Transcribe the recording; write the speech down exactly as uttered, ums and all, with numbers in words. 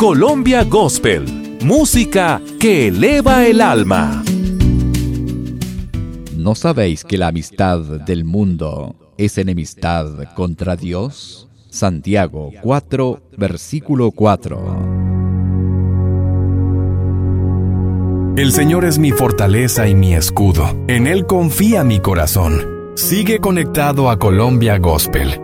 Colombia Gospel, música que eleva el alma. ¿No sabéis que la amistad del mundo es enemistad contra Dios? Santiago cuatro, versículo cuatro. El Señor es mi fortaleza y mi escudo. En Él confía mi corazón. Sigue conectado a Colombia Gospel